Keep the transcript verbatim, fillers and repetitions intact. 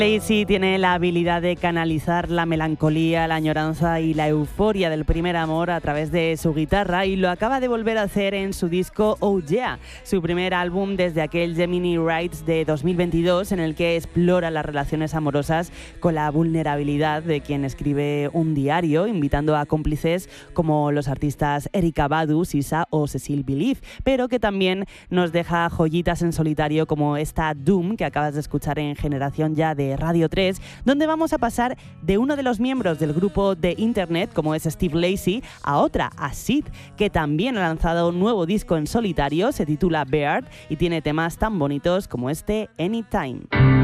Lacey tiene la habilidad de canalizar la melancolía, la añoranza y la euforia del primer amor a través de su guitarra, y lo acaba de volver a hacer en su disco Oh Yeah, su primer álbum desde aquel Gemini Rights de dos mil veintidós, en el que explora las relaciones amorosas con la vulnerabilidad de quien escribe un diario, invitando a cómplices como los artistas Erykah Badu, Sisa o Cecile Believe, pero que también nos deja joyitas en solitario como esta Doom que acabas de escuchar en Generación Ya de Radio tres, donde vamos a pasar de uno de los miembros del grupo de internet, como es Steve Lacy, a otra, a Sid, que también ha lanzado un nuevo disco en solitario, se titula Beard y tiene temas tan bonitos como este Anytime.